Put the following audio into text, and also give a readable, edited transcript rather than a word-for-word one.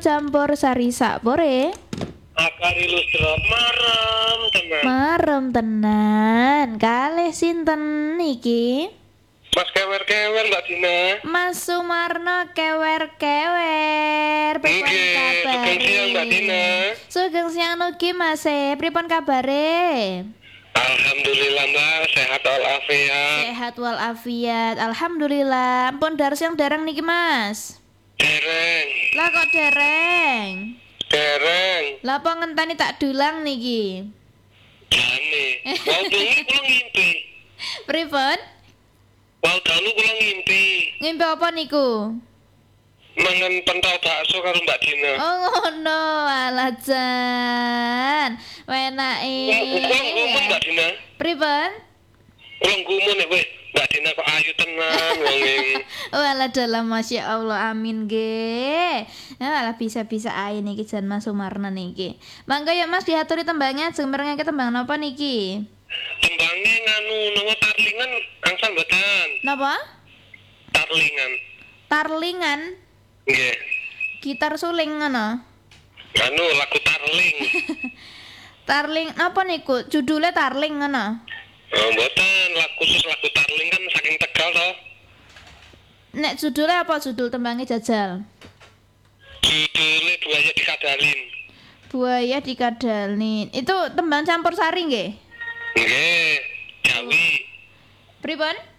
campur sari sapore. Akari lustra marem tenan. Marem tenan. Kalih sinten niki? Mas kewer-kewer Mbak Dina. Mas Sumarno kewer-kewer. Pripun Nggih, kabare? sugeng siang Mbak Dina. Sugeng siang ugi Mas. Pripun kabare? Alhamdulillah Mbak, sehat walafiat. Sehat walafiat. Alhamdulillah. Ampun dar siang dereng niki Mas. Dereng, Lah kok dereng? dereng. Lah apa ngenteni tak dulang niki? Jane. Wau bengi kula ngimpi. Pripun? Wau dalu kula ngimpi. Ngimpi apa niku? Mangan pentol bakso karo Mbak Dina. Oh ngono, alah jan. Wenake. Kula ngumun Mbak Dina. Pripun? Kula ngumun nek kowe Mbak Dina kok ayu tenan wong iki. Walah dalam Masya Allah, amin ge. Walah bisa-bisa ae niki jan Mas Sumarno niki. Mangga ya Mas diaturi tembangnya, jemberenge tembang napa niki? Tembange nganu nama tarlingan angsal mboten. Napa? Tarlingan. Tarlingan, Nggih. gitar suling ngono. Anu lagu tarling. Tarling napa niku? Judulnya Tarling ngono. Oh, mboten lagu khusus lagu tarling kan saking Tegal toh. Nek judulnya apa judul tembangnya jajal? Judulnya buaya dikadalin. Buaya dikadalin. Itu tembang campur sari nggih? Nggih, Jawi. Pripun?